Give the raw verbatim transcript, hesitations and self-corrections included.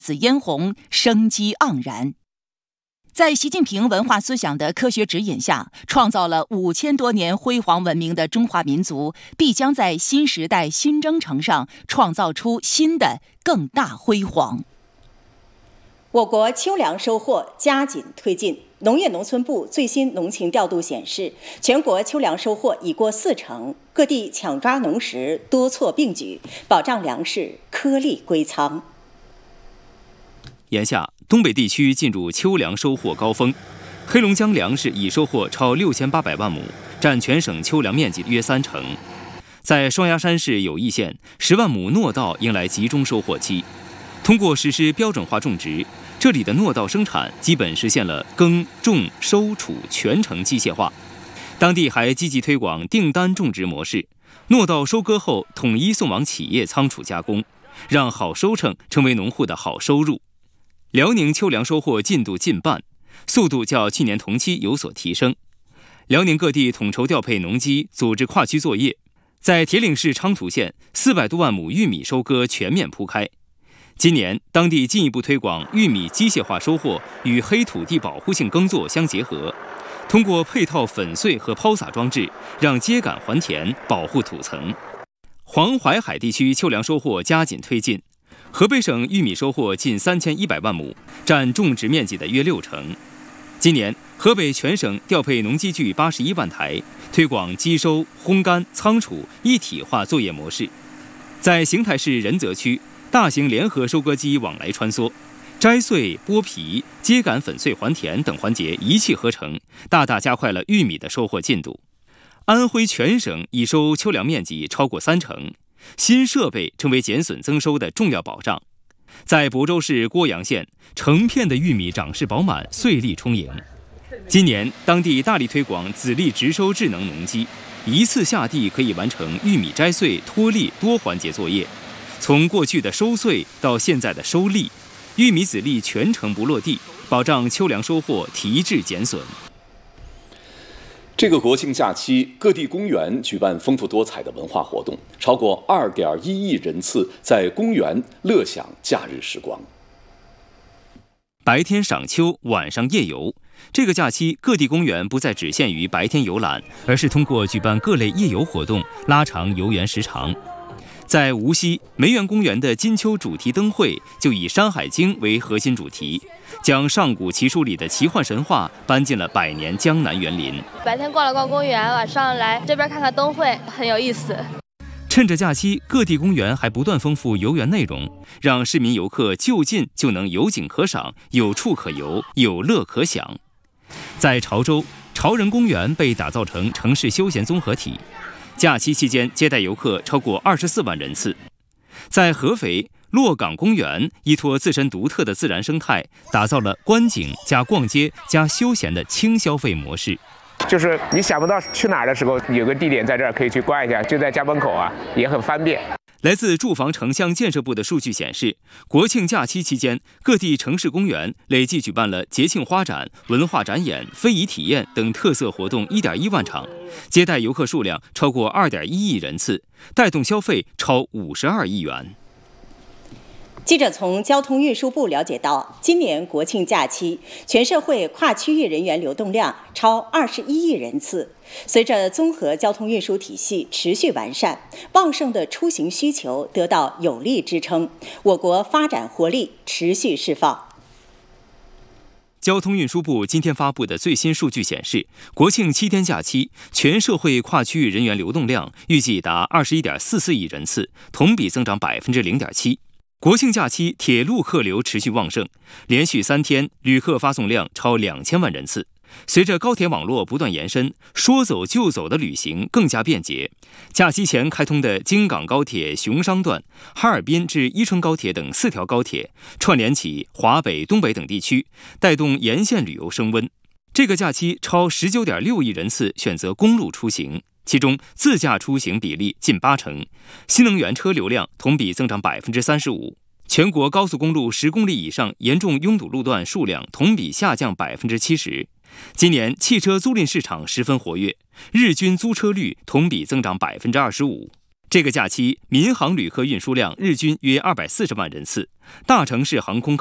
紫嫣红，生机盎然。在习近平文化思想的科学指引下，创造了五千多年辉煌文明的中华民族，必将在新时代新征程上创造出新的更大辉煌。 我国秋粮收获加紧推进。农业农村部最新农情调度显示，全国秋粮收获已过四成，各地抢抓农时多措并举，保障粮食颗粒归仓。 眼下，东北地区进入秋粮收获高峰，黑龙江粮食已收获超六千八百万亩，占全省秋粮面积约三成。在双鸭山市友谊县，十万亩糯稻迎来集中收获期。通过实施标准化种植，这里的糯稻生产基本实现了耕、种、收、储全程机械化。当地还积极推广订单种植模式，糯稻收割后统一送往企业仓储加工，让好收成成为农户的好收入。辽宁秋粮收获进度近半，速度较去年同期有所提升。辽宁各地统筹调配农机，组织跨区作业。在铁岭市昌图县，四百多万亩玉米收割全面铺开。今年，当地进一步推广玉米机械化收获与黑土地保护性耕作相结合，通过配套粉碎和抛洒装置，让秸秆还田，保护土层。黄淮海地区秋粮收获加紧推进。河北省玉米收获近三千一百万亩，占种植面积的约六成。今年，河北全省调配农机具八十一万台，推广机收、烘干、仓储一体化作业模式。在邢台市仁泽区，大型联合收割机往来穿梭，摘穗、剥皮、秸秆粉碎还田等环节一气呵成，大大加快了玉米的收获进度。安徽全省已收秋粮面积超过三成。新设备成为减损增收的重要保障。在亳州市郭阳县，成片的玉米长势饱满，穗粒充盈。今年，当地大力推广籽粒直收智能农机，一次下地可以完成玉米摘穗、脱粒多环节作业。从过去的收穗到现在的收粒，玉米籽粒全程不落地，保障秋粮收获提质减损。 这个国庆假期，各地公园举办丰富多彩的文化活动，超过二点一亿人次在公园乐享假日时光。 白天赏秋，晚上夜游。这个假期，各地公园不再只限于白天游览，而是通过举办各类夜游活动，拉长游园时长。在无锡梅园公园的金秋主题灯会就以《山海经》为核心主题，将上古奇书里的奇幻神话搬进了百年江南园林。 白天逛了逛公园，晚上来这边看看灯会，很有意思。 趁着假期，各地公园还不断丰富游园内容，让市民游客就近就能有景可赏，有处可游，有乐可享。在潮州，潮人公园被打造成城市休闲综合体。假期期间接待游客超过二十四万人次。在合肥，洛港公园依托自身独特的自然生态，打造了观景加逛街加休闲的轻消费模式。 就是你想不到去哪儿的时候，有个地点在这儿可以去逛一下，就在家门口啊，也很方便。 来自住房城乡建设部的数据显示，国庆假期期间，各地城市公园累计举办了节庆花展、文化展演、非遗体验等特色活动 一点一万场，接待游客数量超过 二点一亿人次，带动消费超五十二亿元。 记者从交通运输部了解到，今年国庆假期，全社会跨区域人员流动量超二十一亿人次。随着综合交通运输体系持续完善，旺盛的出行需求得到有力支撑，我国发展活力持续释放。 交通运输部今天发布的最新数据显示，国庆七天假期，全社会跨区域人员流动量预计达二十一点四四亿人次，同比增长百分之零点七。国庆假期铁路客流持续旺盛，连续三天旅客发送量超两千万人次。随着高铁网络不断延伸，说走就走的旅行更加便捷。假期前开通的京港高铁熊商段、哈尔滨至伊春高铁等四条高铁，串联起华北、东北等地区，带动沿线旅游升温。这个假期超十九点六亿人次选择公路出行，其中自驾出行比例近八成，新能源车流量同比增长百分之三十五。全国高速公路十公里以上严重拥堵路段数量同比下降百分之七十。今年汽车租赁市场十分活跃，日均租车率同比增长百分之二十五。 这个假期，民航旅客运输量日均约二百四十万人次，大城市航空